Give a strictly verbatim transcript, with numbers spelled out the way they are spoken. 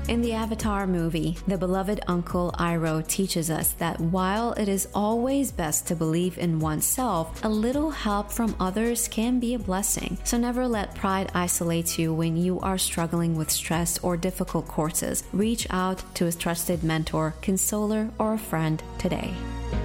In the Avatar movie, the beloved Uncle Iroh teaches us that while it is always best to believe in oneself, a little help from others can be a blessing. So never let pride isolate you when you are struggling with stress or difficult courses. Reach out to a trusted mentor, consoler, or a friend today.